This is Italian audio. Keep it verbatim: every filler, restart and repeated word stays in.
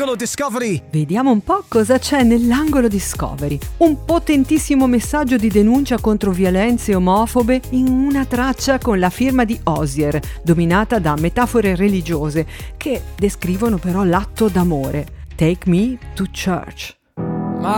Angolo Discovery! Vediamo un po' cosa c'è nell'angolo Discovery. Un potentissimo messaggio di denuncia contro violenze omofobe in una traccia con la firma di Hozier, dominata da metafore religiose che descrivono però l'atto d'amore. Take me to church.